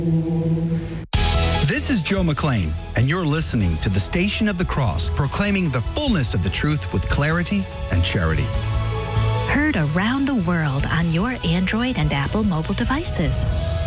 This is Joe McLean, and you're listening to the Station of the Cross, proclaiming the fullness of the truth with clarity and charity. Heard around the world on your Android and Apple mobile devices.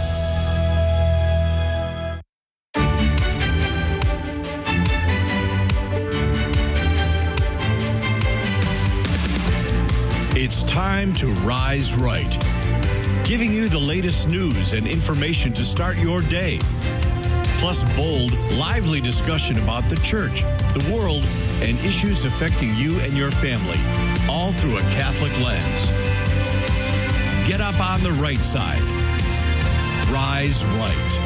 It's time to rise right, giving you the latest news and information to start your day. Plus bold, lively discussion about the church, the world, and issues affecting you and your family, all through a Catholic lens. Get up on the right side. Rise right.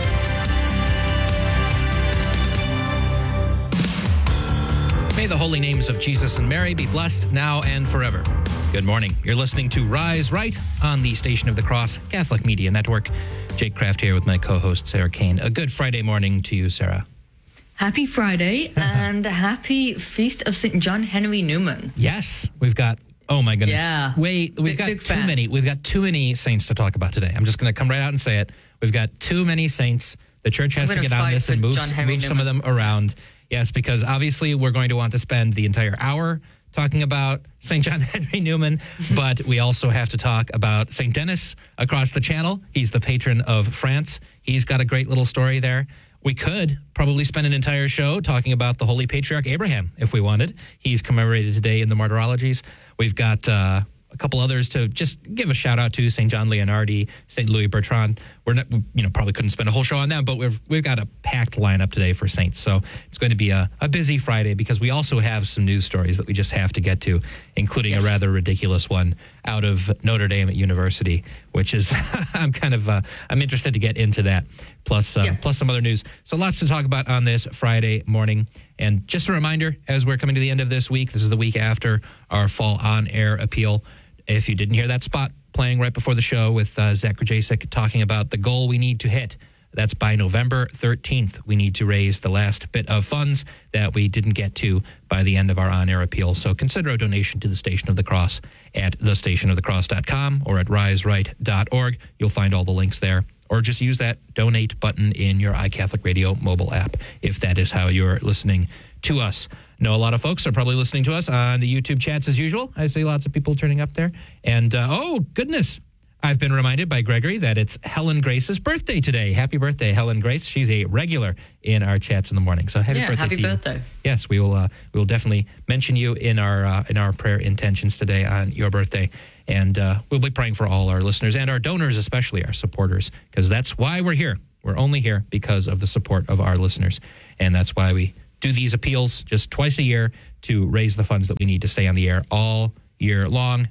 May the holy names of Jesus and Mary be blessed now and forever. Good morning. You're listening to Rise Right on the Station of the Cross Catholic Media Network. Jake Kraft here with my co-host, Sarah Kane. A good Friday morning to you, Sarah. Happy Friday and happy Feast of St. John Henry Newman. Yes, we've got, oh my goodness. Yeah. We've got too many saints to talk about today. I'm just going to come right out and say it. We've got too many saints. The church has to get on this and move some of them around. Yes, because obviously we're going to want to spend the entire hour talking about St. John Henry Newman, but we also have to talk about St. Denis across the channel. He's the patron of France. He's got a great little story there. We could probably spend an entire show talking about the Holy Patriarch Abraham if we wanted. He's commemorated today in the Martyrologies. We've got a couple others to just give a shout out to, St. John Leonardi, St. Louis Bertrand. We're not, probably couldn't spend a whole show on them, but we've got a packed lineup today for saints. So it's going to be a busy Friday because we also have some news stories that we just have to get to, including a rather ridiculous one out of Notre Dame University, which is I'm interested to get into that. Plus some other news. So lots to talk about on this Friday morning. And just a reminder, as we're coming to the end of this week, this is the week after our fall on-air appeal. If you didn't hear that spot playing right before the show with Zach Grajacek talking about the goal we need to hit, that's by November 13th. We need to raise the last bit of funds that we didn't get to by the end of our on-air appeal. So consider a donation to the Station of the Cross at thestationofthecross.com or at riseright.org. You'll find all the links there. Or just use that donate button in your iCatholic Radio mobile app if that is how you're listening to us. Know a lot of folks are probably listening to us on the YouTube chats as usual. I see lots of people turning up there. And, oh, goodness, I've been reminded by Gregory that it's Helen Grace's birthday today. Happy birthday, Helen Grace. She's a regular in our chats in the morning. So happy birthday to you. Happy birthday. Yes, we will definitely mention you in our prayer intentions today on your birthday. And we'll be praying for all our listeners and our donors, especially our supporters, because that's why we're here. We're only here because of the support of our listeners. And that's why we do these appeals just twice a year to raise the funds that we need to stay on the air all year long,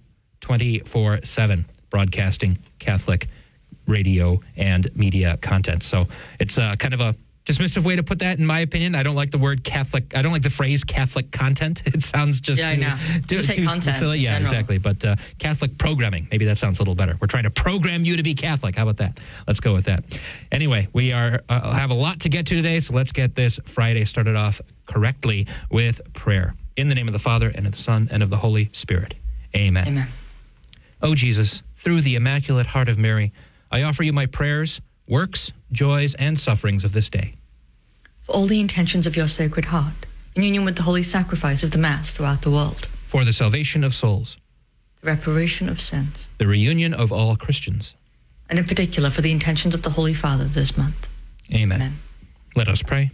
24/7, broadcasting Catholic radio and media content. So it's kind of a dismissive way to put that, in my opinion. I don't like the word Catholic. I don't like the phrase Catholic content. It sounds just too content silly. Yeah, exactly. But Catholic programming, maybe that sounds a little better. We're trying to program you to be Catholic. How about that? Let's go with that. Anyway, we have a lot to get to today, so let's get this Friday started off correctly with prayer. In the name of the Father, and of the Son, and of the Holy Spirit. Amen. Amen. O Jesus, through the Immaculate Heart of Mary, I offer you my prayers, works, joys, and sufferings of this day. For all the intentions of your Sacred Heart, in union with the holy sacrifice of the Mass throughout the world. For the salvation of souls. The reparation of sins. The reunion of all Christians. And in particular for the intentions of the Holy Father this month. Amen. Amen. Let us pray.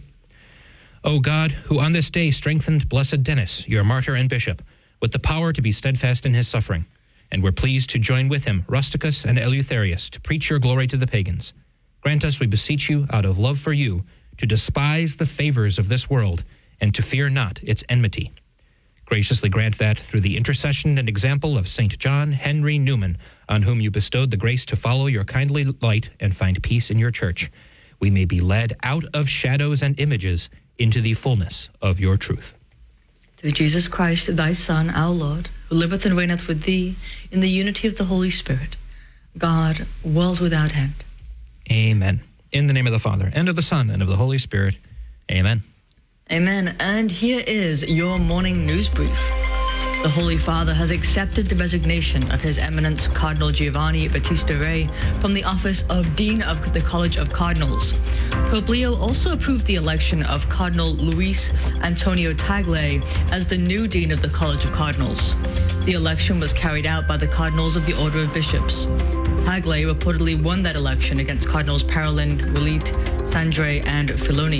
O God, who on this day strengthened Blessed Denis, your martyr and bishop, with the power to be steadfast in his suffering, and were pleased to join with him Rusticus and Eleutherius to preach your glory to the pagans, grant us, we beseech you, out of love for you, to despise the favors of this world and to fear not its enmity. Graciously grant that, through the intercession and example of St. John Henry Newman, on whom you bestowed the grace to follow your kindly light and find peace in your church, we may be led out of shadows and images into the fullness of your truth. Through Jesus Christ, thy Son, our Lord, who liveth and reigneth with thee in the unity of the Holy Spirit, God, world without end. Amen. In the name of the Father, and of the Son, and of the Holy Spirit. Amen. Amen. And here is your morning news brief. The Holy Father has accepted the resignation of His Eminence Cardinal Giovanni Battista Re from the office of Dean of the College of Cardinals. Pope Leo also approved the election of Cardinal Luis Antonio Tagle as the new Dean of the College of Cardinals. The election was carried out by the Cardinals of the Order of Bishops. Tagle reportedly won that election against Cardinals Parolin, Ouellet, Sandre, and Filoni.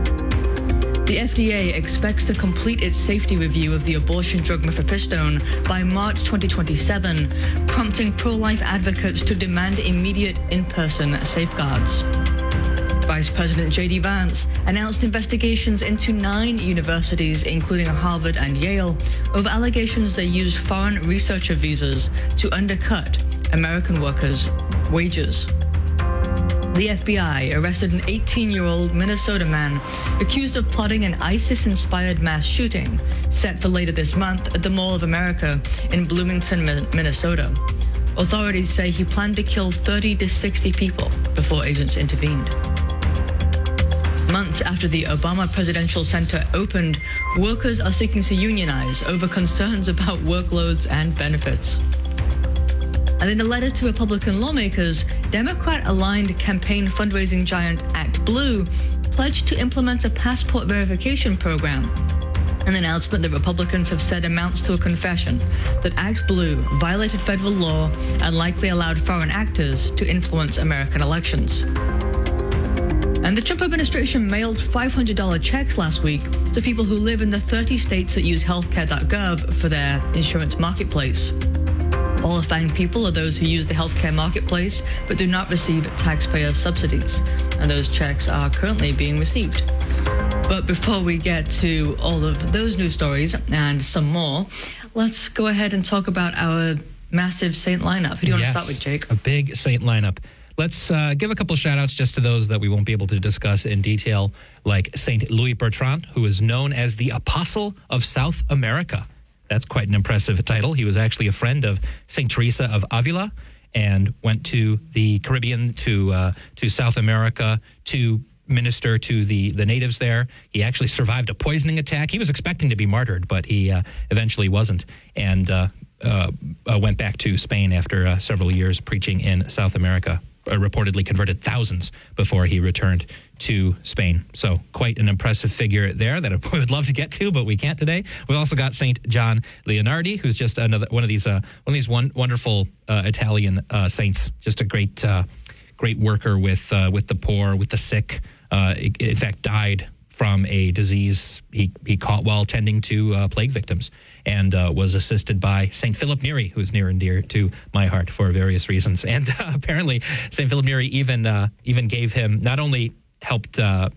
The FDA expects to complete its safety review of the abortion drug mifepristone by March 2027, prompting pro-life advocates to demand immediate in-person safeguards. Vice President J.D. Vance announced investigations into 9 universities, including Harvard and Yale, over allegations they used foreign researcher visas to undercut American workers' wages. The FBI arrested an 18-year-old Minnesota man accused of plotting an ISIS-inspired mass shooting set for later this month at the Mall of America in Bloomington, Minnesota. Authorities say he planned to kill 30 to 60 people before agents intervened. Months after the Obama Presidential Center opened, workers are seeking to unionize over concerns about workloads and benefits. And in a letter to Republican lawmakers, Democrat-aligned campaign fundraising giant ActBlue pledged to implement a passport verification program. An announcement that Republicans have said amounts to a confession that ActBlue violated federal law and likely allowed foreign actors to influence American elections. And the Trump administration mailed $500 checks last week to people who live in the 30 states that use healthcare.gov for their insurance marketplace. Qualifying people are those who use the healthcare marketplace but do not receive taxpayer subsidies, and those checks are currently being received. But before we get to all of those news stories and some more, let's go ahead and talk about our massive saint lineup. Who do you want to start with, Jake? A big saint lineup. Let's give a couple shout outs just to those that we won't be able to discuss in detail, like Saint Louis Bertrand, who is known as the Apostle of South America. That's quite an impressive title. He was actually a friend of St. Teresa of Avila and went to the Caribbean, to South America, to minister to the natives there. He actually survived a poisoning attack. He was expecting to be martyred, but he eventually wasn't, and went back to Spain after several years preaching in South America. Reportedly converted thousands before he returned to Spain. So quite an impressive figure there that we would love to get to, but we can't today. We've also got Saint John Leonardi, who's just another one of these wonderful Italian saints. Just a great worker with the poor, with the sick. In fact, died from a disease he caught while tending to plague victims, and was assisted by St. Philip Neri, who's near and dear to my heart for various reasons. And apparently St. Philip Neri even gave him, not only helped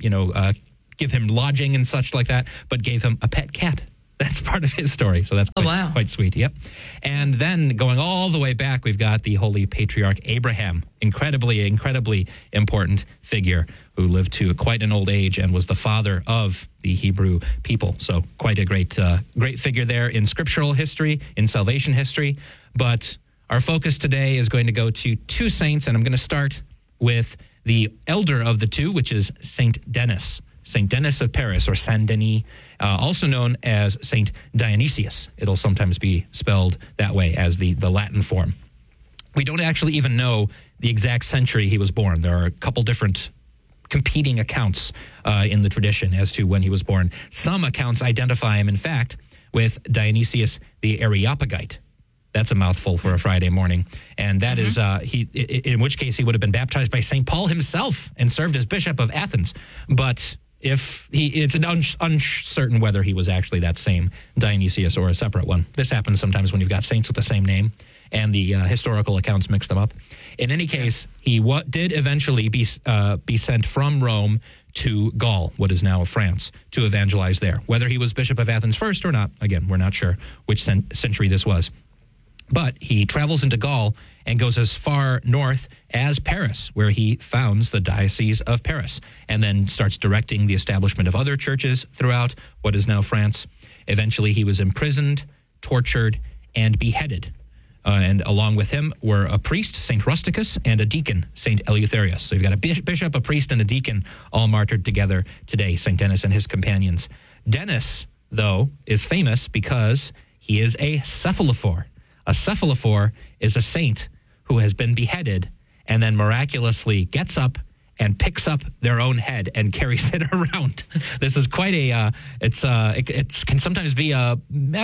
give him lodging and such like that, but gave him a pet cat. That's part of his story. So that's quite sweet. Yep. And then going all the way back, we've got the Holy Patriarch Abraham, incredibly important figure who lived to quite an old age and was the father of the Hebrew people. So quite a great figure there in scriptural history, in salvation history. But our focus today is going to go to 2 saints, and I'm going to start with the elder of the 2, which is Saint Denis. Saint Denis of Paris, or Saint Denis, also known as Saint Dionysius. It'll sometimes be spelled that way as the Latin form. We don't actually even know the exact century he was born. There are a couple different competing accounts in the tradition as to when he was born. Some accounts identify him, in fact, with Dionysius the Areopagite. That's a mouthful for a Friday morning. And that is, in which case he would have been baptized by St. Paul himself and served as Bishop of Athens. But it's an uncertain whether he was actually that same Dionysius or a separate one. This happens sometimes when you've got saints with the same name and the historical accounts mix them up. In any case, he did eventually be sent from Rome to Gaul, what is now France, to evangelize there. Whether he was Bishop of Athens first or not, again, we're not sure which century this was. But he travels into Gaul and goes as far north as Paris, where he founds the Diocese of Paris, and then starts directing the establishment of other churches throughout what is now France. Eventually, he was imprisoned, tortured, and beheaded. And along with him were a priest, St. Rusticus, and a deacon, St. Eleutherius. So you've got a bishop, a priest, and a deacon all martyred together today, St. Denis and his companions. Denis, though, is famous because he is a cephalophore. A cephalophore is a saint who has been beheaded and then miraculously gets up and picks up their own head and carries it around. This is quite it can sometimes be a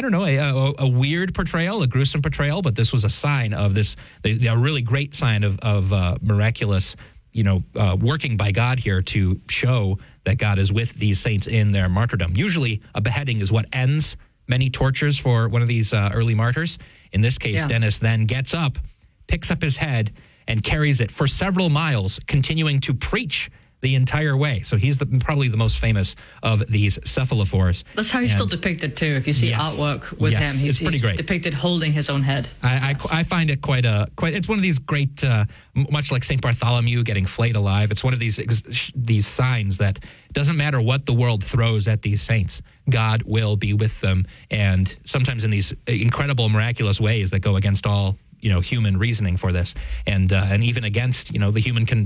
weird portrayal, a gruesome portrayal, but this was a sign of this, a really great sign of miraculous, working by God here to show that God is with these saints in their martyrdom. Usually a beheading is what ends many tortures for one of these early martyrs. In this case, Dennis then gets up, picks up his head, and carries it for several miles, continuing to preach the entire way. So he's probably the most famous of these cephalophores. That's how he's still depicted too. If you see artwork with him, he's pretty great. Depicted holding his own head. I find it quite. It's one of these great, much like Saint Bartholomew getting flayed alive. It's one of these signs that it doesn't matter what the world throws at these saints, God will be with them, and sometimes in these incredible, miraculous ways that go against all human reasoning for this, and even against the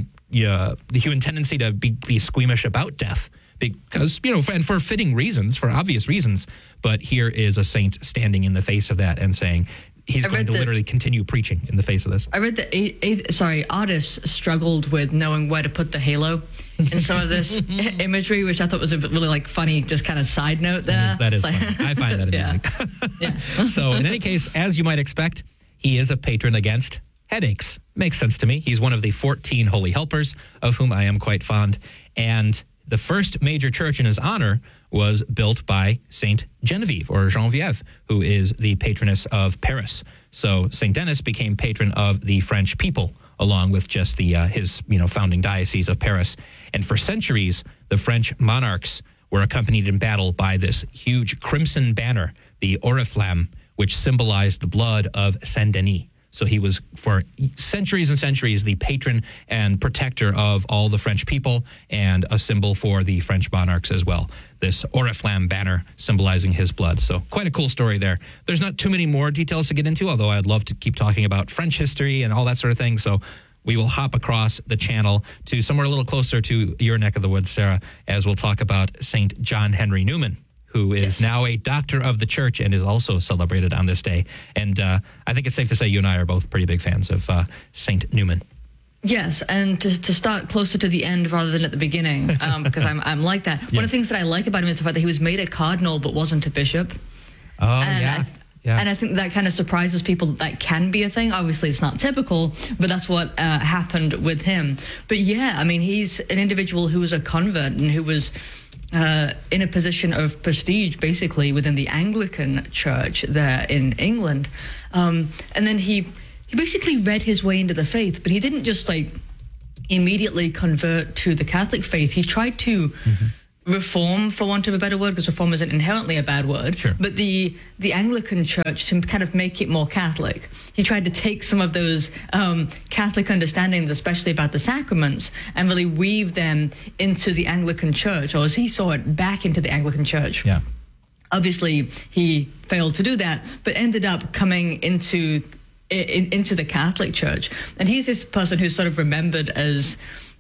human tendency to be squeamish about death, because and for fitting reasons, for obvious reasons. But here is a saint standing in the face of that and saying he's going to literally continue preaching in the face of this. I read that artists struggled with knowing where to put the halo in some of this imagery, which I thought was a bit really funny, just kind of side note there. That is funny. I find that amusing. Yeah. So in any case, as you might expect, he is a patron against headaches. Makes sense to me. He's one of the 14 holy helpers, of whom I am quite fond. And the first major church in his honor was built by Saint Genevieve, or Geneviève, who is the patroness of Paris. So Saint Denis became patron of the French people, along with just his founding diocese of Paris. And for centuries, the French monarchs were accompanied in battle by this huge crimson banner, the Oriflamme, which symbolized the blood of Saint Denis. So he was, for centuries and centuries, the patron and protector of all the French people, and a symbol for the French monarchs as well. This Oriflamme banner symbolizing his blood. So quite a cool story there. There's not too many more details to get into, although I'd love to keep talking about French history and all that sort of thing. So we will hop across the channel to somewhere a little closer to your neck of the woods, Sarah, as we'll talk about St. John Henry Newman, who is now a doctor of the church and is also celebrated on this day. And I think it's safe to say you and I are both pretty big fans of St. Newman. Yes, and to start closer to the end rather than at the beginning, because I'm like that. One of the things that I like about him is the fact that he was made a cardinal but wasn't a bishop. Oh, and And I think that kind of surprises people that can be a thing. Obviously, it's not typical, but that's what happened with him. But yeah, I mean, he's an individual who was a convert and who was in a position of prestige, basically, within the Anglican Church there in England. And then he basically read his way into the faith, but he didn't just immediately convert to the Catholic faith. He tried to reform, for want of a better word, because reform isn't inherently a bad word, but the Anglican Church, to kind of make it more Catholic. He tried to take some of those Catholic understandings, especially about the sacraments, and really weave them into the Anglican Church, or as he saw it, back into the Anglican Church. Yeah. Obviously, he failed to do that, but ended up coming into the Catholic Church. And he's this person who's sort of remembered as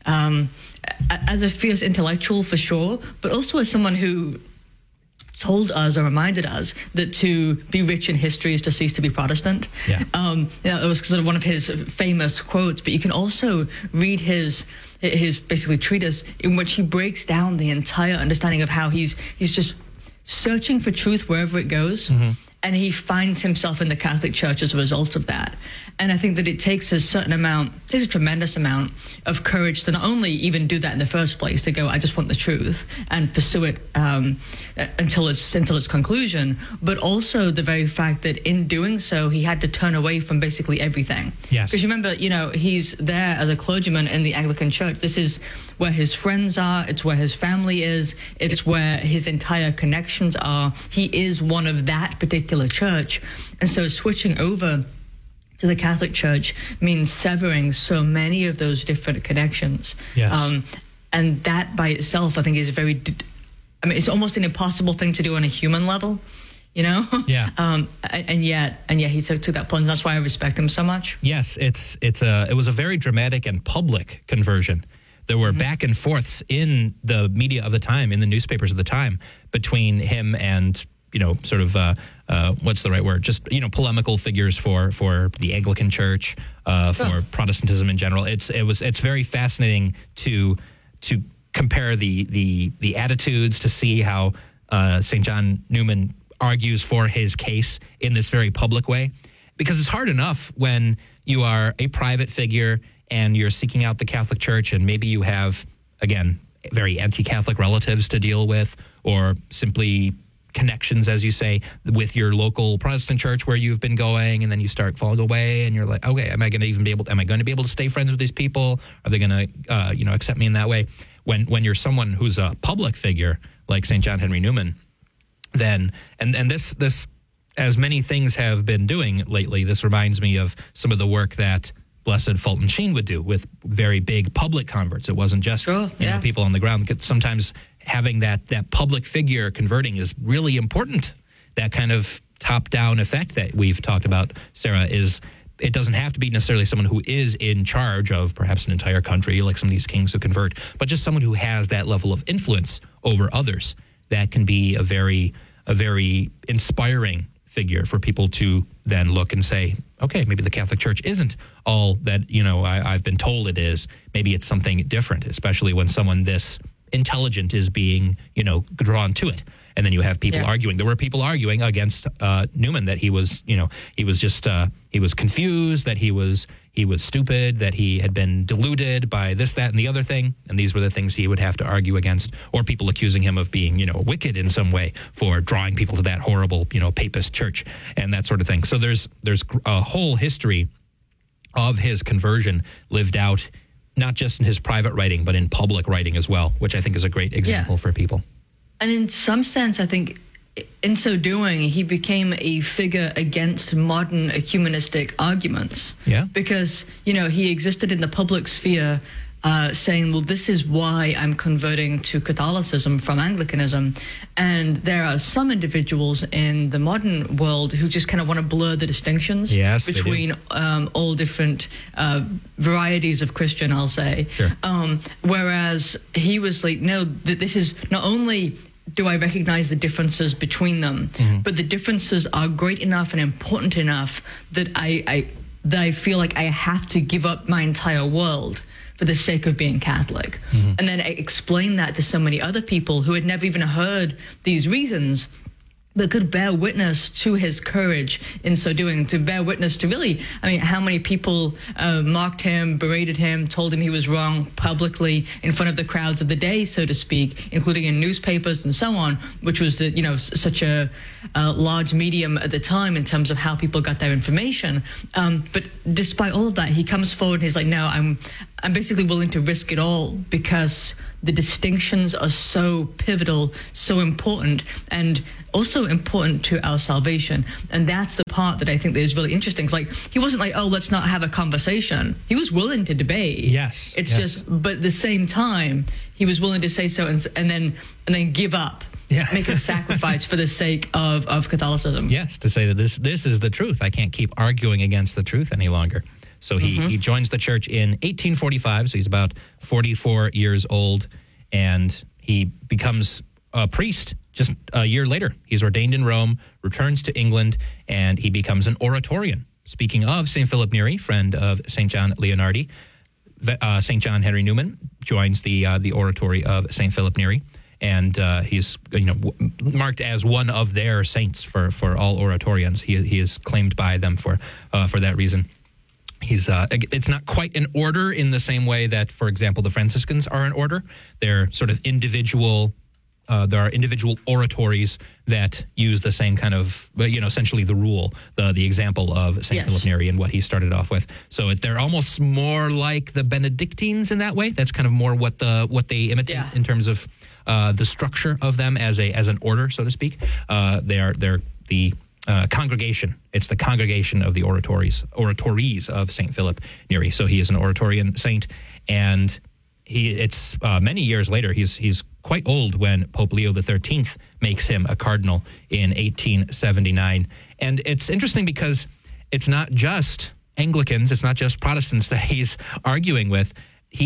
a fierce intellectual, for sure, but also as someone who told us or reminded us that to be rich in history is to cease to be Protestant. Yeah. It was sort of one of his famous quotes, but you can also read his basically treatise in which he breaks down the entire understanding of how he's just searching for truth wherever it goes. And he finds himself in the Catholic Church as a result of that. And I think that it takes a tremendous amount of courage to not only even do that in the first place, to go, I just want the truth, and pursue it until its conclusion, but also the very fact that in doing so, he had to turn away from basically everything. Yes. Because remember, he's there as a clergyman in the Anglican Church. This is where his friends are. It's where his family is. It's where his entire connections are. He is one of that particular church. And so switching over to the Catholic Church means severing so many of those different connections. Yes. And that by itself, I think, is it's almost an impossible thing to do on a human level, Yeah. And yet he took that plunge. That's why I respect him so much. Yes, it was a very dramatic and public conversion. There were back and forths in the media of the time, in the newspapers of the time, between him and sort of what's the right word? Just polemical figures for the Anglican Church, for Protestantism in general. It's very fascinating to compare the attitudes, to see how St. John Neumann argues for his case in this very public way, because it's hard enough when you are a private figure and you're seeking out the Catholic Church, and maybe you have, again, very anti-Catholic relatives to deal with, or simply connections, as you say, with your local Protestant church where you've been going, and then you start falling away, and you're like, okay, am I going to be able to stay friends with these people? Are they going to, accept me in that way? When you're someone who's a public figure like St. John Henry Newman, then and this as many things have been doing lately, this reminds me of some of the work that Blessed Fulton Sheen would do with very big public converts. It wasn't just people on the ground. Sometimes having that public figure converting is really important. That kind of top-down effect that we've talked about, Sarah, it doesn't have to be necessarily someone who is in charge of perhaps an entire country, like some of these kings who convert, but just someone who has that level of influence over others. That can be a very inspiring figure for people to then look and say, okay, maybe the Catholic Church isn't all that I've been told it is. Maybe it's something different, especially when someone this intelligent is being drawn to it. And then you have people arguing. There were people arguing against Newman that he was confused, that he was stupid, that he had been deluded by this, that, and the other thing. And these were the things he would have to argue against, or people accusing him of being, wicked in some way for drawing people to that horrible, papist church and that sort of thing. So there's a whole history of his conversion lived out, not just in his private writing, but in public writing as well, which I think is a great example for people. And in some sense, I think in so doing, he became a figure against modern ecumenistic arguments. Yeah. Because, he existed in the public sphere saying, well, this is why I'm converting to Catholicism from Anglicanism. And there are some individuals in the modern world who just kind of want to blur the distinctions between all different varieties of Christian, I'll say. Sure. Whereas he was like, no, this is not only do I recognize the differences between them, but the differences are great enough and important enough that I feel like I have to give up my entire world for the sake of being Catholic. And then I explained that to so many other people who had never even heard these reasons, but could bear witness to his courage in so doing, to bear witness to how many people mocked him, berated him, told him he was wrong publicly in front of the crowds of the day, so to speak, including in newspapers and so on, which was such a large medium at the time in terms of how people got their information. But despite all of that, he comes forward and he's like, no, I'm basically willing to risk it all because the distinctions are so pivotal, so important, and also important to our salvation. And that's the part that I think that is really interesting. It's like, he wasn't like, oh, let's not have a conversation. He was willing to debate. Yes. But at the same time, he was willing to say so and then give up. Yeah. Make a sacrifice for the sake of Catholicism. Yes, to say that this is the truth. I can't keep arguing against the truth any longer. So he joins the church in 1845, so he's about 44 years old, and he becomes a priest just a year later. He's ordained in Rome, returns to England, and he becomes an Oratorian. Speaking of St. Philip Neri, friend of St. John Leonardi, St. John Henry Newman joins the Oratory of St. Philip Neri, and he's marked as one of their saints for all Oratorians. He is claimed by them for that reason. It's not quite an order in the same way that, for example, the Franciscans are an order. They're sort of individual. There are individual oratories that use the same kind of, essentially the rule, the example of St. Philip Neri and what he started off with. So they're almost more like the Benedictines in that way. That's kind of more what they imitate in terms of the structure of them as an order, so to speak. They're the congregation. It's the congregation of the oratories of St. Philip Neri. So he is an Oratorian saint, and it's many years later. He's quite old when Pope Leo XIII makes him a cardinal in 1879. And it's interesting because it's not just Anglicans, it's not just Protestants that he's arguing with. He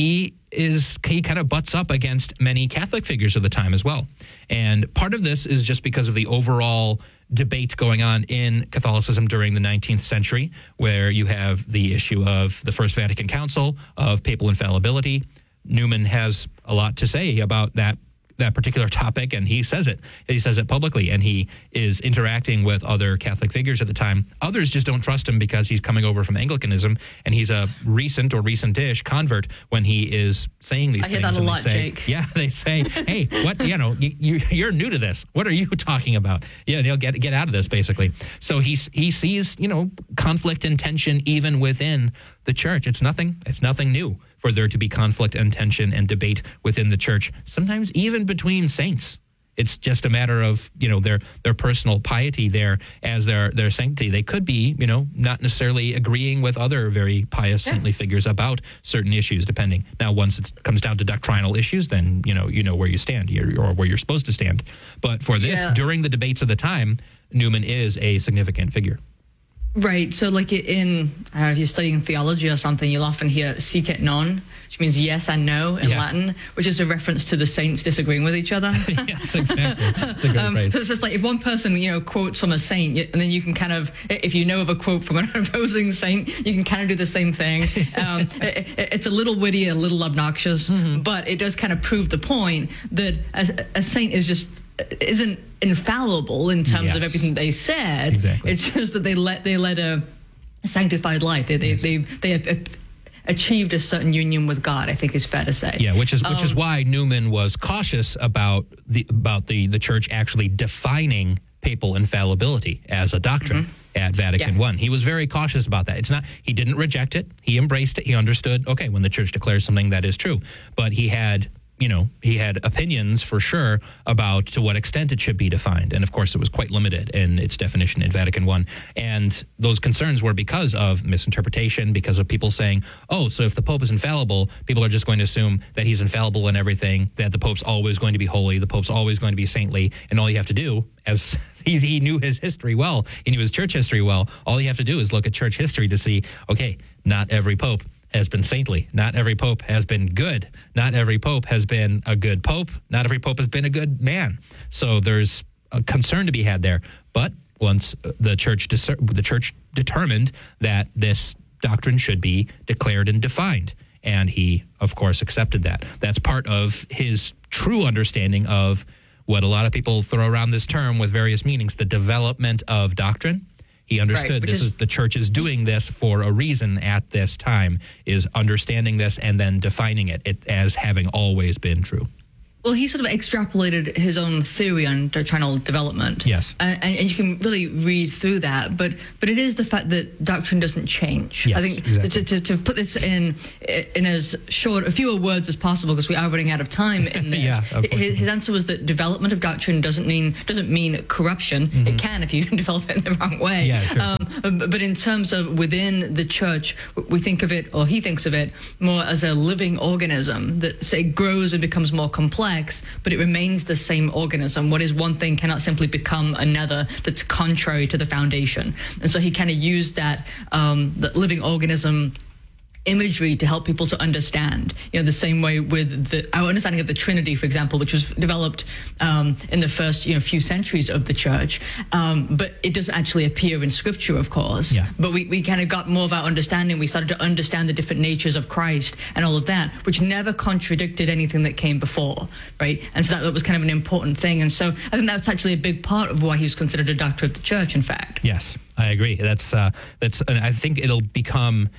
he kind of butts up against many Catholic figures of the time as well. And part of this is just because of the overall debate going on in Catholicism during the 19th century, where you have the issue of the First Vatican Council, of papal infallibility. Newman has a lot to say about that particular topic, and he says it. He says it publicly, and he is interacting with other Catholic figures at the time. Others just don't trust him because he's coming over from Anglicanism, and he's a recent-ish convert when he is saying these things. I hear that a lot, Jake. Yeah, they say, hey, what, you're new to this. What are you talking about? Yeah, get out of this, basically. So he sees, conflict and tension even within the church. It's nothing new for there to be conflict and tension and debate within the church, sometimes even between saints. It's just a matter of, their personal piety there as their sanctity. They could be, not necessarily agreeing with other very pious, saintly figures about certain issues, depending. Now, once it comes down to doctrinal issues, then, you know where you stand or where you're supposed to stand. But for this, during the debates of the time, Newman is a significant figure. Right. So like if you're studying theology or something, you'll often hear sic et non, which means yes and no in Latin, which is a reference to the saints disagreeing with each other. Yes, exactly. That's a good phrase. So it's just like if one person, quotes from a saint, and then you can kind of, if you know of a quote from an opposing saint, you can kind of do the same thing. It's a little witty, a little obnoxious, but it does kind of prove the point that a saint isn't infallible in terms of everything they said. Exactly. It's just that they led a sanctified life. They achieved a certain union with God, I think is fair to say. Yeah, which is why Newman was cautious about the church actually defining papal infallibility as a doctrine at Vatican I. He was very cautious about that. He didn't reject it. He embraced it. He understood, okay, when the church declares something, that is true. But he had opinions for sure about to what extent it should be defined. And of course, it was quite limited in its definition in Vatican I. And those concerns were because of misinterpretation, because of people saying, oh, so if the Pope is infallible, people are just going to assume that he's infallible in everything, that the Pope's always going to be holy, the Pope's always going to be saintly, and all you have to do, as he knew his history well, he knew his church history well, all you have to do is look at church history to see, okay, not every Pope has been saintly. Not every pope has been good. Not every pope has been a good pope. Not every pope has been a good man. So there's a concern to be had there. But once the church determined that this doctrine should be declared and defined, and he, of course, accepted that. That's part of his true understanding of what a lot of people throw around this term with various meanings, the development of doctrine. He understood the church is doing this for a reason at this time, is understanding this and then defining it as having always been true. Well, he sort of extrapolated his own theory on doctrinal development. Yes. And you can really read through that. But it is the fact that doctrine doesn't change. Yes, I think exactly. to put this in as fewer words as possible, because we are running out of time in this. His answer was that development of doctrine doesn't mean corruption. Mm-hmm. It can if you develop it in the wrong way. Yeah, sure. But in terms of within the church, we think of it, or he thinks of it, more as a living organism that, say, grows and becomes more complex, but it remains the same organism. What is one thing cannot simply become another that's contrary to the foundation. And so he kind of used that living organism imagery to help people to understand, the same way with our understanding of the Trinity, for example, which was developed in the first few centuries of the church, but it doesn't actually appear in Scripture, of course. Yeah. But we kind of got more of our understanding. We started to understand the different natures of Christ and all of that, which never contradicted anything that came before, right? And so that was kind of an important thing. And so I think that's actually a big part of why he was considered a doctor of the church, in fact. Yes, I agree. That's I think it'll become.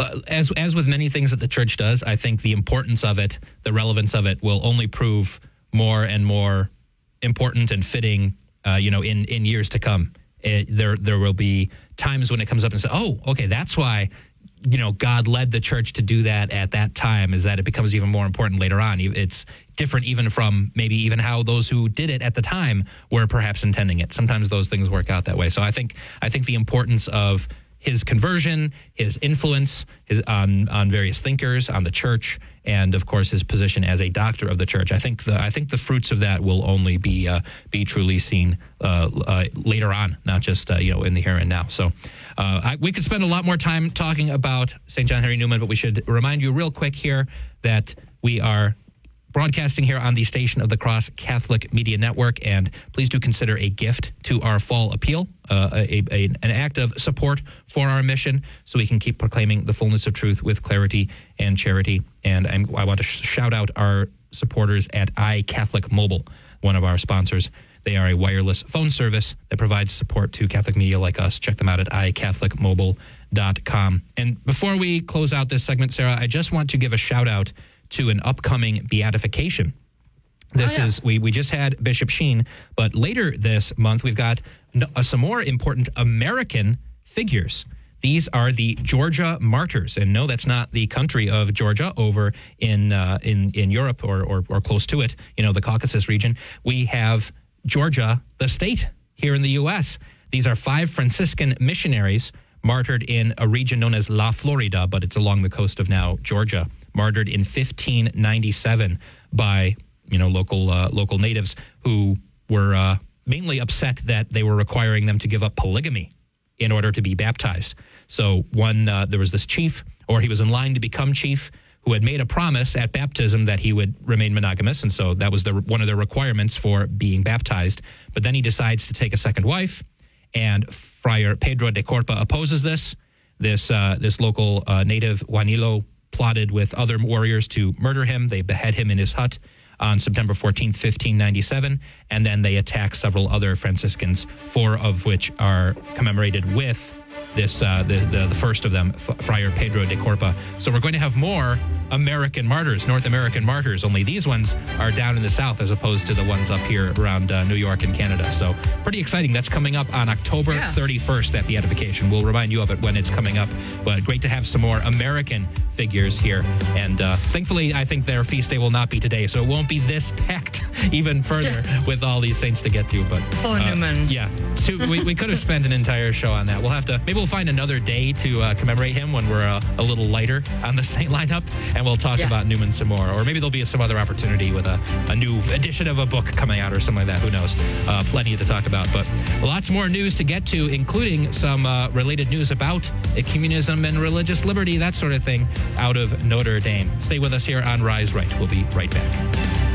As with many things that the church does, I think the importance of it, the relevance of it, will only prove more and more important and fitting, in years to come. There will be times when it comes up and say, oh, okay, that's why, God led the church to do that at that time, is that it becomes even more important later on. It's different even from maybe even how those who did it at the time were perhaps intending it. Sometimes those things work out that way. So I think the importance of his conversion, his influence on various thinkers, on the church, and of course his position as a doctor of the church. I think the fruits of that will only be truly seen later on, not just in the here and now. So we could spend a lot more time talking about St. John Henry Newman, but we should remind you real quick here that We are broadcasting here on the Station of the Cross Catholic Media Network, and please do consider a gift to our fall appeal, an act of support for our mission, so we can keep proclaiming the fullness of truth with clarity and charity. And I want to shout out our supporters at iCatholic Mobile, one of our sponsors. They are a wireless phone service that provides support to Catholic media like us. Check them out at iCatholicMobile.com. And before we close out this segment, Sarah, I just want to give a shout out to an upcoming beatification. This is, we just had Bishop Sheen, but later this month, we've got some more important American figures. These are the Georgia Martyrs. And no, that's not the country of Georgia over in Europe or close to it, the Caucasus region. We have Georgia, the state, here in the U.S. These are 5 Franciscan missionaries martyred in a region known as La Florida, but it's along the coast of now Georgia, martyred in 1597 by, local natives who were mainly upset that they were requiring them to give up polygamy in order to be baptized. So there was this chief, or he was in line to become chief, who had made a promise at baptism that he would remain monogamous, and so that was one of the requirements for being baptized. But then he decides to take a second wife, and Friar Pedro de Corpa opposes this. This local native, Juanilo, plotted with other warriors to murder him. They behead him in his hut on September 14th, 1597, and then they attack several other Franciscans, 4 of which are commemorated with this the first of them, Friar Pedro de Corpa. So we're going to have more American martyrs, North American martyrs, only these ones are down in the south as opposed to the ones up here around New York and Canada. So pretty exciting. That's coming up on October 31st, that beatification. We'll remind you of it when it's coming up, but great to have some more American figures here. And thankfully, I think their feast day will not be today, so it won't be this packed even further with all these saints to get to. But Newman. Yeah, we could have spent an entire show on that. Maybe we'll find another day to commemorate him when we're a little lighter on the saint lineup, and we'll talk about Newman some more. Or maybe there'll be some other opportunity with a new edition of a book coming out or something like that. Who knows? Plenty to talk about, but lots more news to get to, including some related news about ecumenism and religious liberty, that sort of thing, out of Notre Dame. Stay with us here on Rise Right. We'll be right back.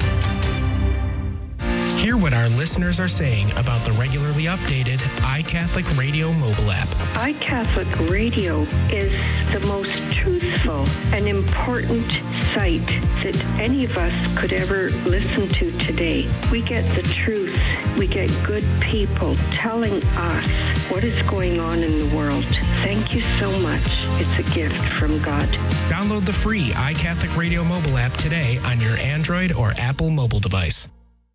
Hear what our listeners are saying about the regularly updated iCatholic Radio mobile app. iCatholic Radio is the most truthful and important site that any of us could ever listen to today. We get the truth. We get good people telling us what is going on in the world. Thank you so much. It's a gift from God. Download the free iCatholic Radio mobile app today on your Android or Apple mobile device.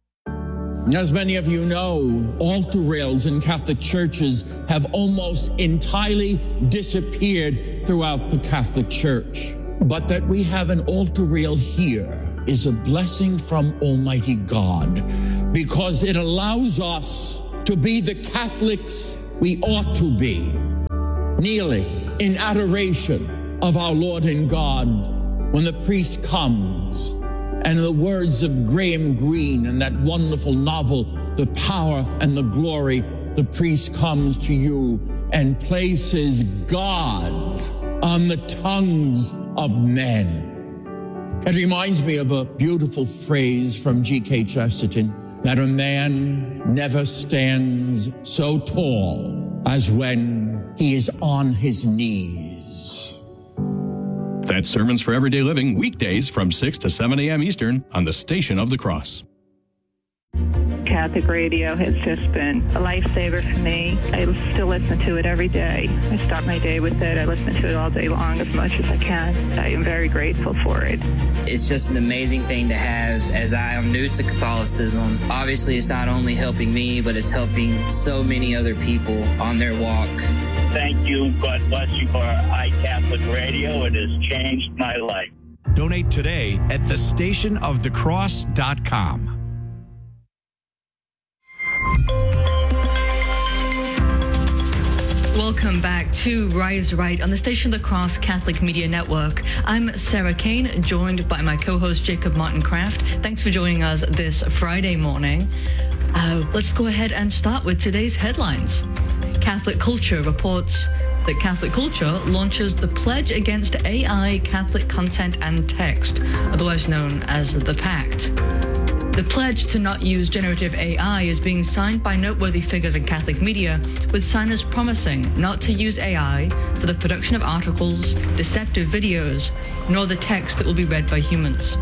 As many of you know, altar rails in Catholic churches have almost entirely disappeared throughout the Catholic Church. But that we have an altar rail here is a blessing from Almighty God, because it allows us to be the Catholics we ought to be, kneeling in adoration of our Lord and God when the priest comes. And the words of Graham Greene in that wonderful novel, The Power and the Glory, the priest comes to you and places God on the tongues of men. It reminds me of a beautiful phrase from G.K. Chesterton, that a man never stands so tall as when he is on his knees. That's Sermons for Everyday Living, weekdays from 6 to 7 a.m. Eastern on the Station of the Cross. Catholic radio has just been a lifesaver for me. I still listen to it every day. I start my day with it. I listen to it all day long as much as I can. I am very grateful for it. It's just an amazing thing to have, as I am new to Catholicism. Obviously, it's not only helping me, but it's helping so many other people on their walk. Thank you. God bless you for iCatholic Radio. It has changed my life. Donate today at thestationofthecross.com. Welcome back to Rise Right on the Station of the Cross Catholic Media Network. I'm Sarah Kane, joined by my co-host Jacob Martin Kraft. Thanks for joining us this Friday morning. Let's go ahead and start with today's headlines. Catholic Culture reports that Catholic Culture launches the Pledge Against AI Catholic Content and Text, otherwise known as the PACT. The pledge to not use generative AI is being signed by noteworthy figures in Catholic media, with signers promising not to use AI for the production of articles, deceptive videos, nor the text that will be read by humans.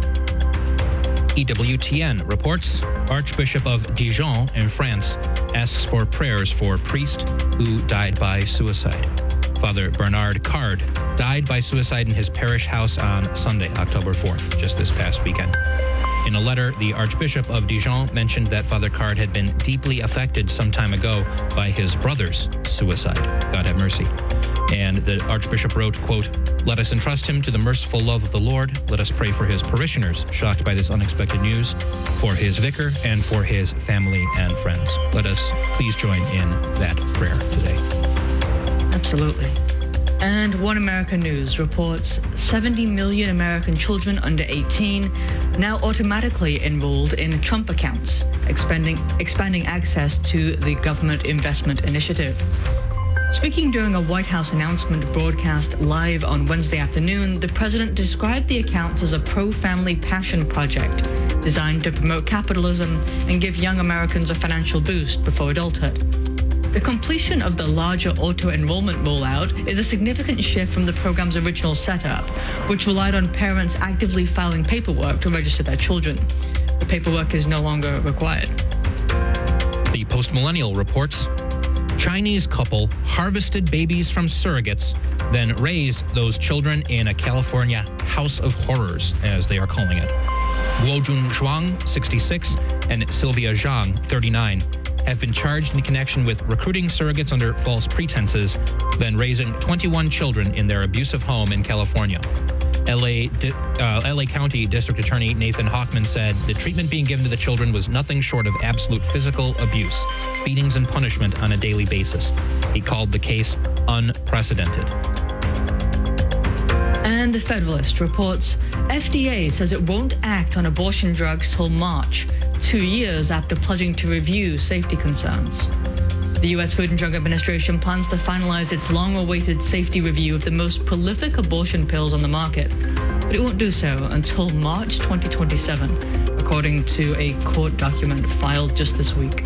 EWTN reports Archbishop of Dijon in France asks for prayers for priest who died by suicide. Father Bernard Card died by suicide in his parish house on Sunday, October 4th, just this past weekend. In a letter, the Archbishop of Dijon mentioned that Father Card had been deeply affected some time ago by his brother's suicide. God have mercy. And the Archbishop wrote, quote, "Let us entrust him to the merciful love of the Lord. Let us pray for his parishioners shocked by this unexpected news, for his vicar, and for his family and friends." Let us please join in that prayer today. Absolutely. And One America News reports 70 million American children under 18 now automatically enrolled in Trump accounts, expanding access to the government investment initiative. Speaking during a White House announcement broadcast live on Wednesday afternoon, the president described the accounts as a pro-family passion project designed to promote capitalism and give young Americans a financial boost before adulthood. The completion of the larger auto-enrollment rollout is a significant shift from the program's original setup, which relied on parents actively filing paperwork to register their children. The paperwork is no longer required. The Post-Millennial reports Chinese couple harvested babies from surrogates, then raised those children in a California house of horrors, as they are calling it. Guojun Zhuang, 66, and Sylvia Zhang, 39, have been charged in connection with recruiting surrogates under false pretenses, then raising 21 children in their abusive home in California. LA County District Attorney Nathan Hochman said the treatment being given to the children was nothing short of absolute physical abuse, beatings and punishment on a daily basis. He called the case unprecedented. And the Federalist reports FDA says it won't act on abortion drugs till March, 2 years after pledging to review safety concerns. The U.S. Food and Drug Administration plans to finalize its long-awaited safety review of the most prolific abortion pills on the market, but it won't do so until March 2027, according to a court document filed just this week.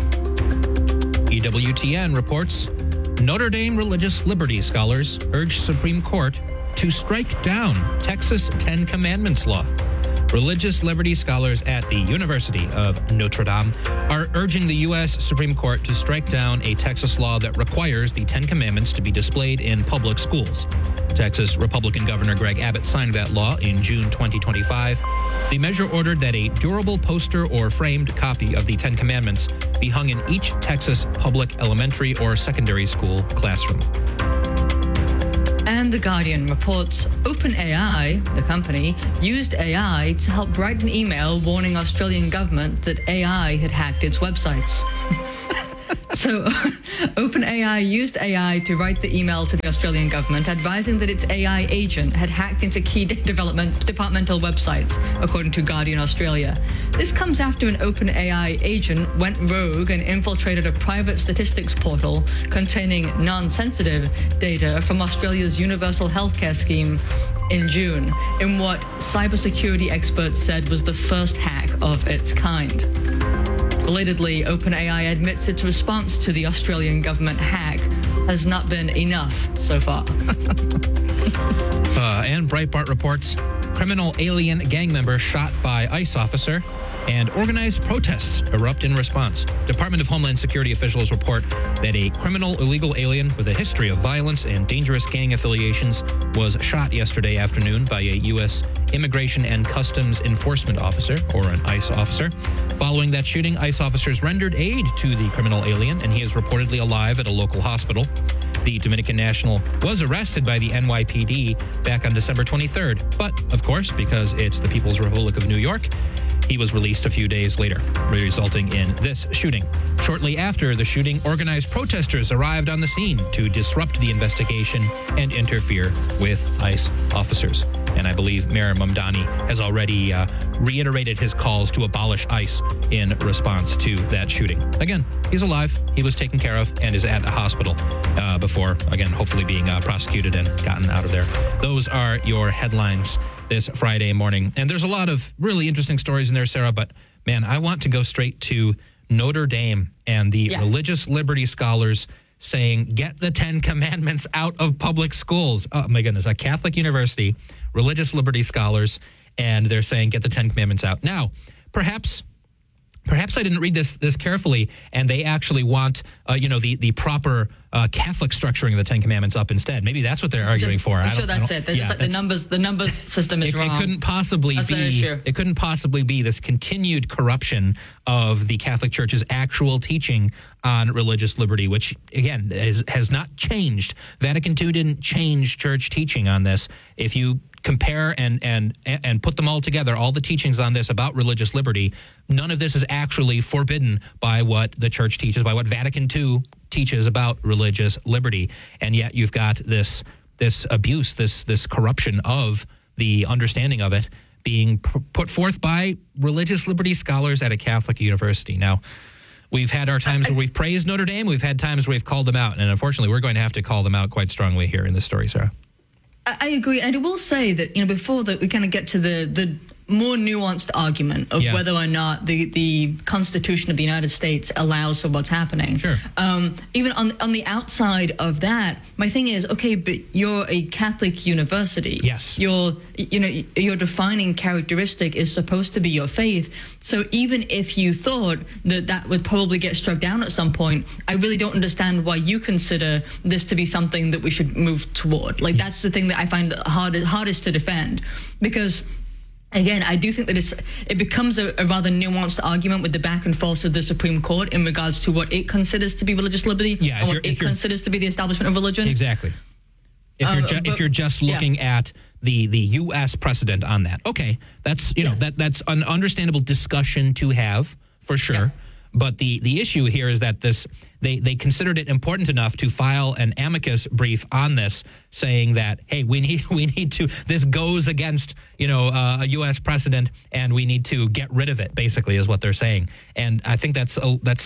EWTN reports Notre Dame religious liberty scholars urge Supreme Court to strike down Texas Ten Commandments law. Religious liberty scholars at the University of Notre Dame are urging the U.S. Supreme Court to strike down a Texas law that requires the Ten Commandments to be displayed in public schools. Texas Republican Governor Greg Abbott signed that law in June 2025. The measure ordered that a durable poster or framed copy of the Ten Commandments be hung in each Texas public elementary or secondary school classroom. And The Guardian reports OpenAI, the company, used AI to help write an email warning Australian government that AI had hacked its websites. So OpenAI used AI to write the email to the Australian government advising that its AI agent had hacked into key departmental websites, according to Guardian Australia. This comes after an OpenAI agent went rogue and infiltrated a private statistics portal containing non-sensitive data from Australia's universal healthcare scheme in June, in what cybersecurity experts said was the first hack of its kind. Relatedly, OpenAI admits its response to the Australian government hack has not been enough so far. And Breitbart reports criminal alien gang member shot by ICE officer, and organized protests erupt in response. Department of Homeland Security officials report that a criminal illegal alien with a history of violence and dangerous gang affiliations was shot yesterday afternoon by a U.S. Immigration and Customs Enforcement officer, or an ICE officer. Following that shooting, ICE officers rendered aid to the criminal alien, and he is reportedly alive at a local hospital. The Dominican national was arrested by the NYPD back on December 23rd, but, of course, because it's the People's Republic of New York, he was released a few days later, resulting in this shooting. Shortly after the shooting, organized protesters arrived on the scene to disrupt the investigation and interfere with ICE officers. And I believe Mayor Mamdani has already reiterated his calls to abolish ICE in response to that shooting. Again, he's alive. He was taken care of and is at a hospital before, again, hopefully being prosecuted and gotten out of there. Those are your headlines this Friday morning. And there's a lot of really interesting stories in there, Sarah, but man, I want to go straight to Notre Dame and the religious liberty scholars saying, get the 10 Commandments out of public schools. Oh, my goodness. A Catholic university, religious liberty scholars, and they're saying, get the 10 Commandments out. Now, perhaps I didn't read this carefully, and they actually want, the proper Catholic structuring of the 10 Commandments up instead. Maybe that's what they're arguing for. I'm sure that's it. The numbers system is wrong. It couldn't possibly be this continued corruption of the Catholic Church's actual teaching on religious liberty, which again has not changed. Vatican II didn't change church teaching on this. If you compare and put them all together, all the teachings on this about religious liberty, none of this is actually forbidden by what the church teaches, by what Vatican II teaches about religious liberty. And yet you've got this abuse, this corruption of the understanding of it being put forth by religious liberty scholars at a Catholic university. Now, we've had our times where we've praised Notre Dame. We've had times where we've called them out. And unfortunately, we're going to have to call them out quite strongly here in this story, Sarah. I agree. And I will say that, before that we kind of get to the more nuanced argument of whether or not the Constitution of the United States allows for what's happening. Sure. Even on the outside of that, my thing is, okay, but you're a Catholic university. Yes. Your defining characteristic is supposed to be your faith. So even if you thought that would probably get struck down at some point, I really don't understand why you consider this to be something that we should move toward. Like, that's the thing that I find hardest to defend, because again, I do think that it becomes a rather nuanced argument with the back and forth of the Supreme Court in regards to what it considers to be religious liberty and what it considers to be the establishment of religion. Exactly. If you're just looking at the U.S. precedent on that, okay, that's that's an understandable discussion to have for sure. Yeah. But the issue here is that they considered it important enough to file an amicus brief on this, saying that, hey, we need to, this goes against a U.S. precedent, and we need to get rid of it. Basically, is what they're saying, and I think it's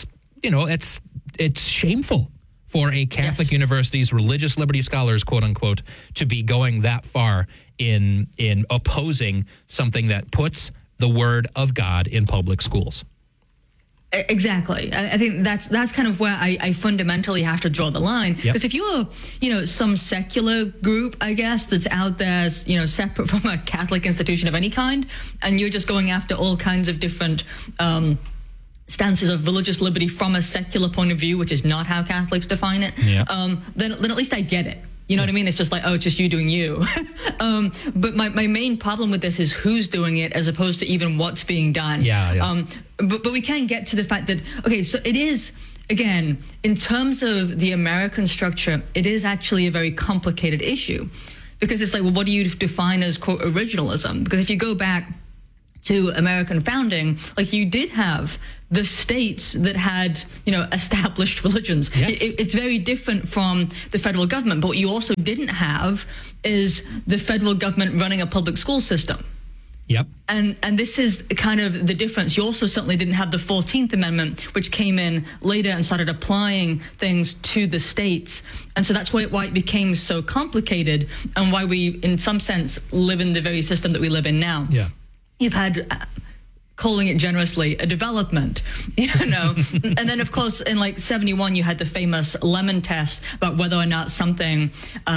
shameful for a Catholic university's religious liberty scholars, quote unquote, to be going that far in opposing something that puts the word of God in public schools. Exactly. I think that's kind of where I fundamentally have to draw the line. Because if you're, some secular group, I guess, that's out there, separate from a Catholic institution of any kind, and you're just going after all kinds of different stances of religious liberty from a secular point of view, which is not how Catholics define it, then at least I get it. You know what I mean? It's just like, oh, it's just you doing you. But my main problem with this is who's doing it as opposed to even what's being done. But we can get to the fact that, okay, so it is, again, in terms of the American structure, it is actually a very complicated issue. Because it's like, well, what do you define as, quote, originalism? Because if you go back to American founding, like, you did have the states that had, established religions. Yes. It's very different from the federal government. But what you also didn't have is the federal government running a public school system. Yep. And this is kind of the difference. You also certainly didn't have the 14th Amendment, which came in later and started applying things to the states. And so that's why it became so complicated, and why we, in some sense, live in the very system that we live in now. Yeah. You've had, calling it generously, a development, and then, of course, in 71, you had the famous Lemon test about whether or not something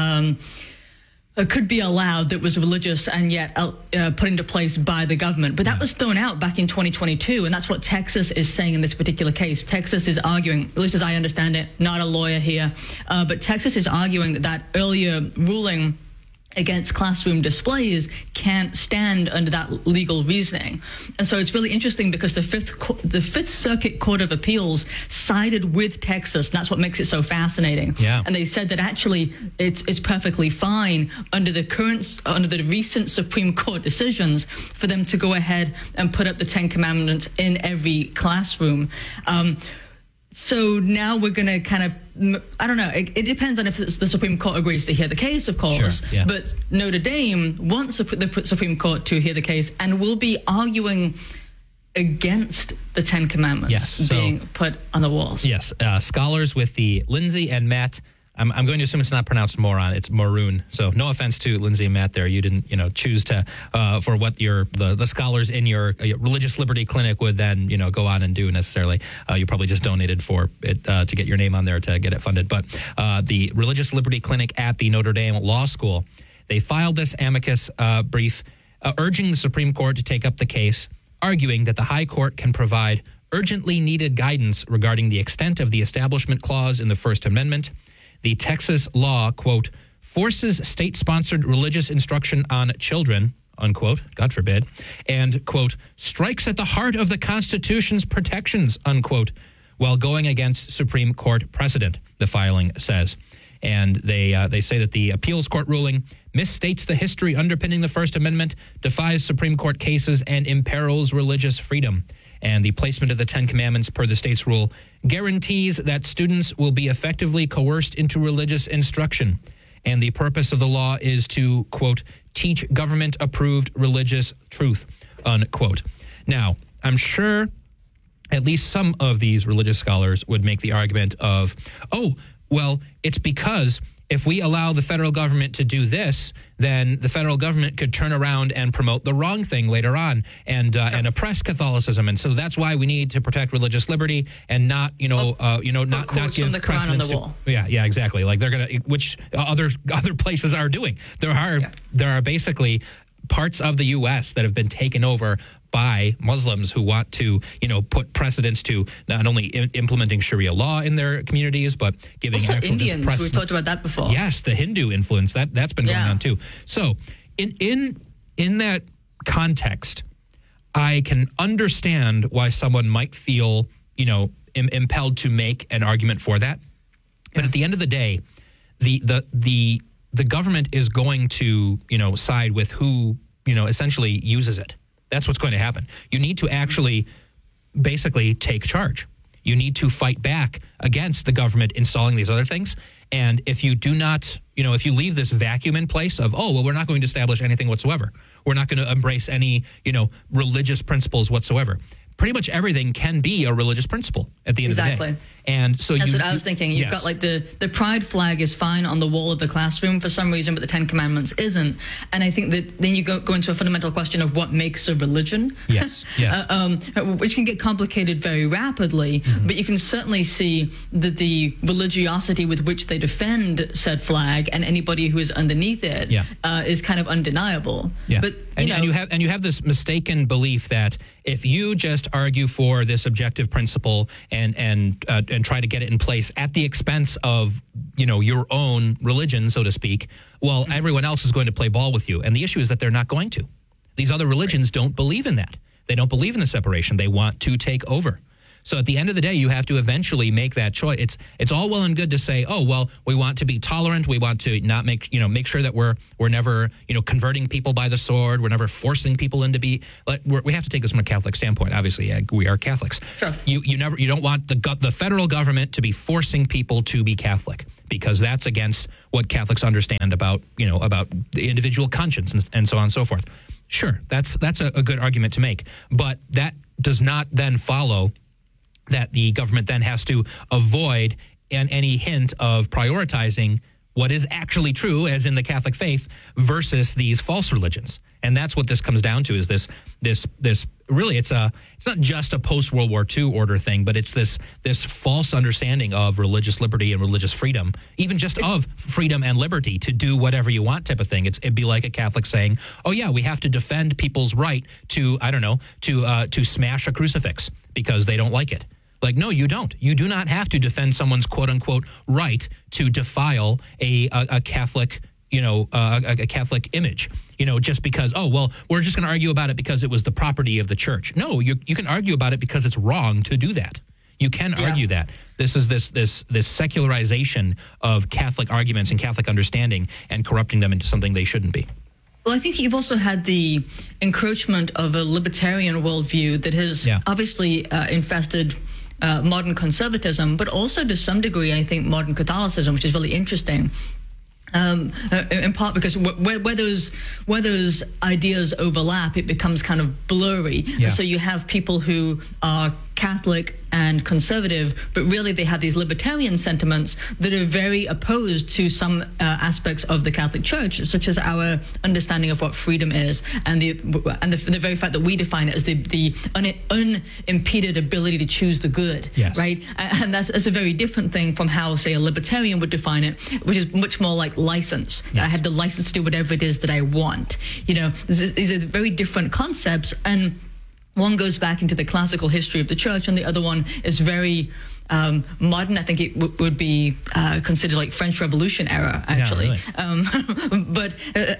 could be allowed that was religious and yet put into place by the government. But that was thrown out back in 2022, and that's what Texas is saying in this particular case. Texas is arguing, at least as I understand it, not a lawyer here, but Texas is arguing that earlier ruling against classroom displays can't stand under that legal reasoning. And so it's really interesting because the Fifth Circuit Court of Appeals sided with Texas, and that's what makes it so fascinating. Yeah. And they said that actually it's perfectly fine under the recent Supreme Court decisions for them to go ahead and put up the 10 Commandments in every classroom. So now we're going to kind of I don't know. It depends on if the Supreme Court agrees to hear the case, of course. Sure, yeah. But Notre Dame wants the Supreme Court to hear the case and will be arguing against the Ten Commandments being put on the walls. Yes. Scholars with the Lindsay and Matt. I'm going to assume it's not pronounced moron. It's maroon. So no offense to Lindsay and Matt there. You didn't, choose to for what the scholars in your religious liberty clinic would then, go on and do necessarily. You probably just donated for it to get your name on there to get it funded. But the Religious Liberty Clinic at the Notre Dame Law School, they filed this amicus brief urging the Supreme Court to take up the case, arguing that the High Court can provide urgently needed guidance regarding the extent of the Establishment Clause in the First Amendment. The Texas law, quote, forces state-sponsored religious instruction on children, unquote, God forbid, and, quote, strikes at the heart of the Constitution's protections, unquote, while going against Supreme Court precedent, the filing says. And they say that the appeals court ruling misstates the history underpinning the First Amendment, defies Supreme Court cases, and imperils religious freedom. And the placement of the Ten Commandments per the state's rule guarantees that students will be effectively coerced into religious instruction. And the purpose of the law is to, quote, teach government-approved religious truth, unquote. Now, I'm sure at least some of these religious scholars would make the argument of, well, it's because if we allow the federal government to do this, then the federal government could turn around and promote the wrong thing later on and oppress Catholicism, and so that's why we need to protect religious liberty and not give precedence to. Yeah, exactly. Like they're gonna, which other places are doing. There are basically parts of the U.S. that have been taken over by Muslims who want to, put precedence to not only implementing Sharia law in their communities, but giving also actual Indians. We've talked about that before. Yes, the Hindu influence that's been going on too. So, in that context, I can understand why someone might feel, impelled to make an argument for that. But at the end of the day, the government is going to, side with who, essentially uses it. That's what's going to happen. You need to actually basically take charge. You need to fight back against the government installing these other things. And if you do not, if you leave this vacuum in place of, we're not going to establish anything whatsoever. We're not going to embrace any, religious principles whatsoever. Pretty much everything can be a religious principle at the end of the day. And so that's what I was thinking. You've got like the pride flag is fine on the wall of the classroom for some reason, but the Ten Commandments isn't. And I think that then you go into a fundamental question of what makes a religion. Yes. Which can get complicated very rapidly, but you can certainly see that the religiosity with which they defend said flag and anybody who is underneath it is kind of undeniable. Yeah. But you have this mistaken belief that if you just argue for this objective principle and try to get it in place at the expense of your own religion, so to speak, well, everyone else is going to play ball with you. And the issue is that they're not going to. These other religions don't believe in that. They don't believe in the separation. They want to take over. So at the end of the day, you have to eventually make that choice. It's all well and good to say, we want to be tolerant. We want to not make sure that we're never, converting people by the sword. We're never forcing people into be. We have to take this from a Catholic standpoint. Obviously, we are Catholics. Sure. You don't want the federal government to be forcing people to be Catholic, because that's against what Catholics understand about the individual conscience and so on and so forth. Sure, that's a good argument to make, but that does not then follow that the government then has to avoid any hint of prioritizing what is actually true, as in the Catholic faith, versus these false religions. And that's what this comes down to, is this really, it's not just a post-World War II order thing, but it's this false understanding of religious liberty and religious freedom, even just of freedom and liberty to do whatever you want type of thing. It'd be like a Catholic saying, we have to defend people's right to, to smash a crucifix because they don't like it. Like, no, you don't. You do not have to defend someone's quote-unquote right to defile a Catholic, a Catholic image, just because, we're just going to argue about it because it was the property of the church. No, you can argue about it because it's wrong to do that. You can argue that. This is this secularization of Catholic arguments and Catholic understanding and corrupting them into something they shouldn't be. Well, I think you've also had the encroachment of a libertarian worldview that has obviously infested modern conservatism, but also to some degree, I think, modern Catholicism, which is really interesting. In part because where those ideas overlap, it becomes kind of blurry. Yeah. So you have people who are Catholic and conservative, but really they have these libertarian sentiments that are very opposed to some aspects of the Catholic Church, such as our understanding of what freedom is, and the very fact that we define it as the unimpeded ability to choose the good. Yes. Right, and that's a very different thing from how, say, a libertarian would define it, which is much more like license. Yes. I have the license to do whatever it is that I want. These are very different concepts, and one goes back into the classical history of the church, and the other one is very modern. I think it would be considered like French Revolution era, actually. Yeah, really. But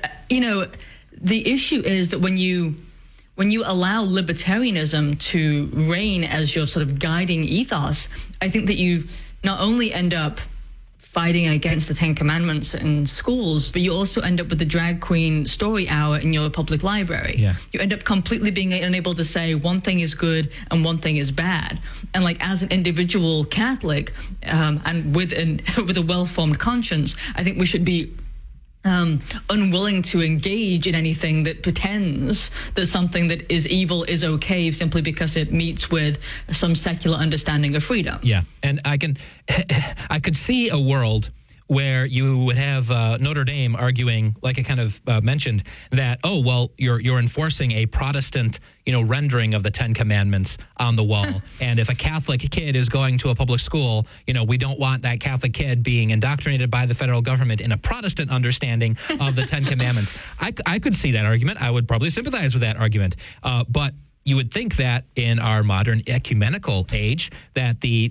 the issue is that when you allow libertarianism to reign as your sort of guiding ethos, I think that you not only end up fighting against the Ten Commandments in schools, but you also end up with the drag queen story hour in your public library. Yeah. You end up completely being unable to say one thing is good and one thing is bad. And like as an individual Catholic, and with a well-formed conscience, I think we should be unwilling to engage in anything that pretends that something that is evil is okay simply because it meets with some secular understanding of freedom. Yeah, and I could see a world where you would have Notre Dame arguing, like I kind of mentioned, that, oh, well, you're enforcing a Protestant, rendering of the Ten Commandments on the wall. And if a Catholic kid is going to a public school, we don't want that Catholic kid being indoctrinated by the federal government in a Protestant understanding of the Ten Commandments. I could see that argument. I would probably sympathize with that argument. But you would think that in our modern ecumenical age, that the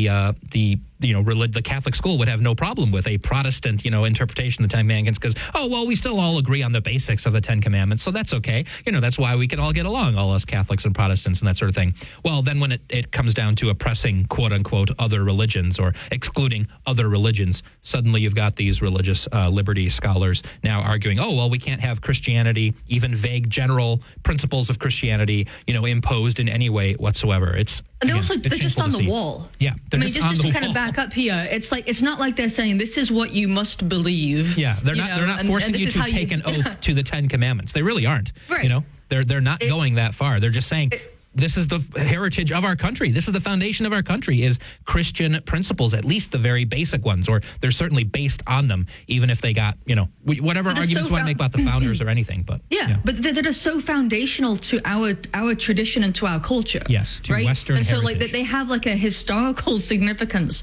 Catholic school would have no problem with a Protestant, interpretation of the Ten Commandments because, we still all agree on the basics of the Ten Commandments, so that's okay. That's why we can all get along, all us Catholics and Protestants and that sort of thing. Well, then when it comes down to oppressing, quote unquote, other religions or excluding other religions, suddenly you've got these religious liberty scholars now arguing, we can't have Christianity, even vague general principles of Christianity, imposed in any way whatsoever. And they're just on the wall. Yeah, just to kind of back up here, it's not like they're saying this is what you must believe. Yeah, they're not forcing you to take an oath to the Ten Commandments. They really aren't. Right. They're not going that far. They're just saying this is the heritage of our country. This is the foundation of our country is Christian principles, at least the very basic ones, or they're certainly based on them, even if they got, whatever arguments you want to make about the founders or anything. But but that are so foundational to our tradition and to our culture. Yes, to Western and so heritage. they have like a historical significance,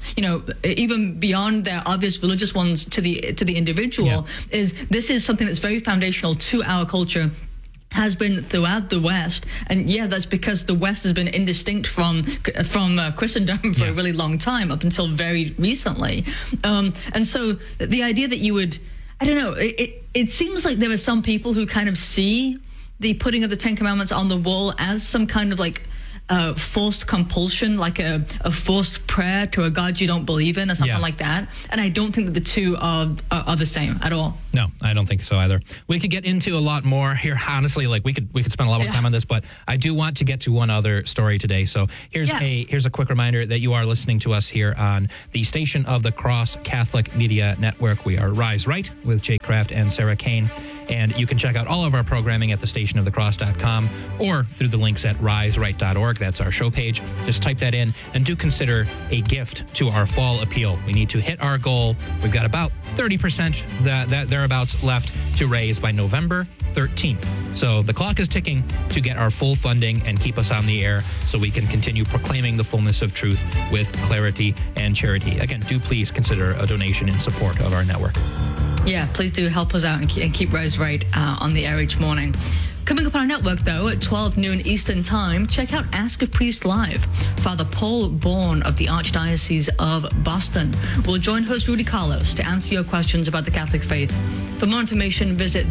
even beyond their obvious religious ones to the individual. This is something that's very foundational to our culture, has been throughout the West, and that's because the West has been indistinct from Christendom for a really long time, up until very recently. And so the idea that you would, I don't know, it seems like there are some people who kind of see the putting of the Ten Commandments on the wall as some kind of like forced compulsion, like a forced prayer to a God you don't believe in, or something like that. And I don't think that the two are the same at all. No, I don't think so either. We could get into a lot more here. Honestly, like we could spend a lot more time on this, but I do want to get to one other story today. So here's a quick reminder that you are listening to us here on the Station of the Cross Catholic Media Network. We are Rise Right with Jake Kraft and Sarah Kane. And you can check out all of our programming at thestationofthecross.com or through the links at riseright.org. That's our show page. Just type that in and do consider a gift to our fall appeal. We need to hit our goal. We've got about 30% thereabouts left to raise by November 13th. So the clock is ticking to get our full funding and keep us on the air so we can continue proclaiming the fullness of truth with clarity and charity. Again, do please consider a donation in support of our network. Yeah, please do help us out and keep Rise Right on the air each morning. Coming up on our network, though, at 12 noon Eastern Time, check out Ask a Priest Live. Father Paul Bourne of the Archdiocese of Boston will join host Rudy Carlos to answer your questions about the Catholic faith. For more information, visit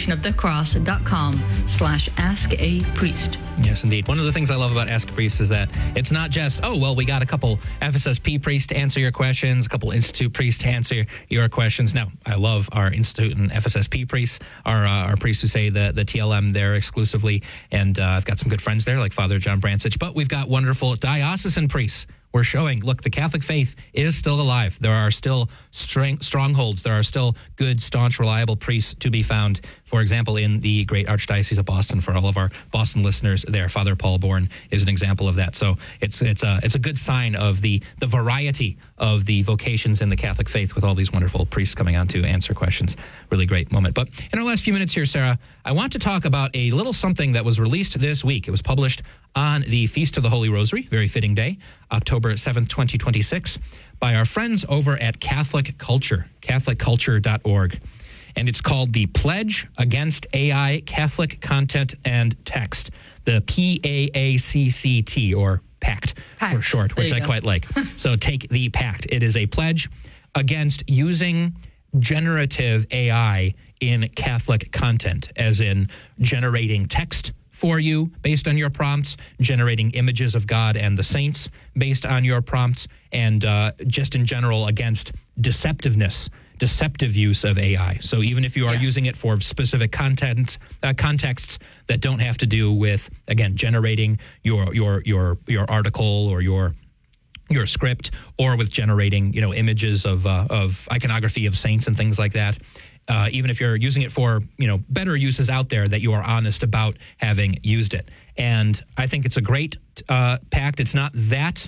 thestationofthecross.com/askapriest. Yes, indeed. One of the things I love about Ask a Priest is that it's not just, we got a couple FSSP priests to answer your questions, a couple Institute priests to answer your questions. Now, I love our Institute and FSSP priests, our priests who say the TLM there there exclusively. And I've got some good friends there, like Father John Brancich. But we've got wonderful diocesan priests. We're showing, look, the Catholic faith is still alive. There are still strongholds. There are still good, staunch, reliable priests to be found. For example, in the great Archdiocese of Boston, for all of our Boston listeners there, Father Paul Bourne is an example of that. So it's a good sign of the variety of the vocations in the Catholic faith with all these wonderful priests coming on to answer questions. Really great moment. But in our last few minutes here, Sarah, I want to talk about a little something that was released this week. It was published on the Feast of the Holy Rosary, very fitting day, October 7th, 2026, by our friends over at Catholic Culture, catholicculture.org. And it's called the Pledge Against AI Catholic Content and Text, the PAACCT, or PACT for short, which I quite like. So take the PACT. It is a pledge against using generative AI in Catholic content, as in generating text for you based on your prompts, generating images of God and the saints based on your prompts, and just in general against deceptive use of AI. So even if you are using it for specific contexts that don't have to do with, again, generating your article or your script, or with generating images of iconography of saints and things like that. Even if you're using it for, better uses out there, that you are honest about having used it. And I think it's a great pact. It's not that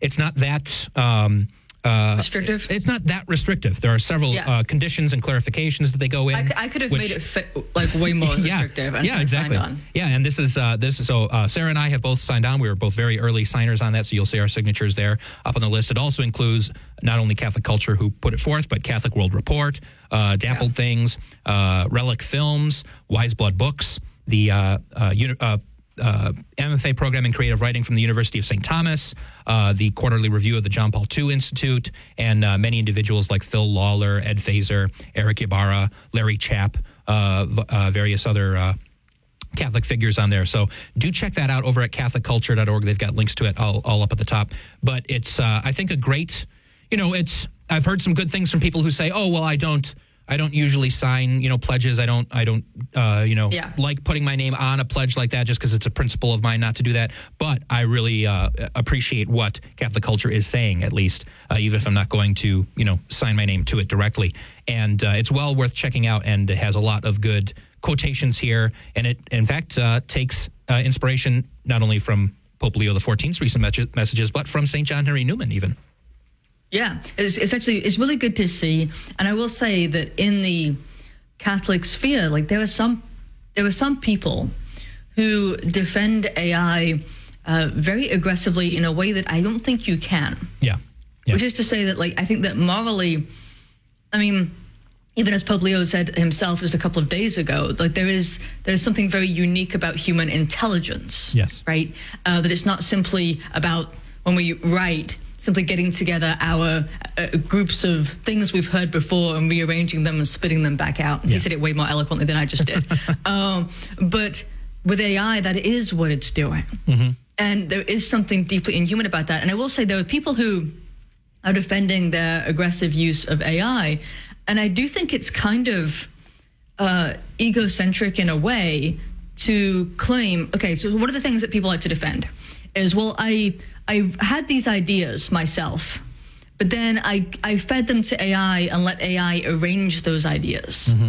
restrictive? It's not that restrictive. There are several conditions and clarifications that they go in. I could have made it fit, way more restrictive. Yeah, exactly. Signed on. Yeah, and this is so Sarah and I have both signed on. We were both very early signers on that, so you'll see our signatures there up on the list. It also includes not only Catholic Culture, who put it forth, but Catholic World Report, Dappled Things, Relic Films, Wise Blood Books, the MFA program in creative writing from the University of St. Thomas, the quarterly review of the John Paul II Institute, and many individuals like Phil Lawler, Ed Fazer, Eric Ibarra, Larry Chapp, various other Catholic figures on there. So do check that out over at catholicculture.org. They've got links to it all up at the top. But it's, I think, a great, I've heard some good things from people who say, oh, well, I don't usually sign, pledges. I don't like putting my name on a pledge like that, just because it's a principle of mine not to do that. But I really appreciate what Catholic Culture is saying, at least, even if I'm not going to, sign my name to it directly. And it's well worth checking out, and it has a lot of good quotations here. And it, in fact, takes inspiration not only from Pope Leo XIV's recent messages, but from St. John Henry Newman, even. Yeah, it's really good to see. And I will say that in the Catholic sphere, there were some people who defend AI very aggressively in a way that I don't think you can. Yeah. Which is to say that, I think that morally, even as Pope Leo said himself just a couple of days ago, there's something very unique about human intelligence. Yes. Right? That it's not simply about, when we write, simply getting together our groups of things we've heard before and rearranging them and spitting them back out. Yeah. He said it way more eloquently than I just did. But with AI, that is what it's doing. Mm-hmm. And there is something deeply inhuman about that. And I will say there are people who are defending their aggressive use of AI. And I do think it's kind of egocentric in a way to claim, okay, so what are the things that people like to defend? Is, well, I had these ideas myself, but then I fed them to AI and let AI arrange those ideas. Mm-hmm.